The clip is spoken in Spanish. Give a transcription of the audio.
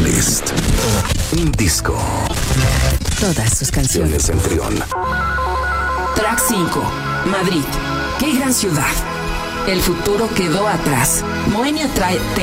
playlist. Un disco. Todas sus canciones. En Trión. Track 5. Madrid. Qué gran ciudad. El futuro quedó atrás. Moenia trae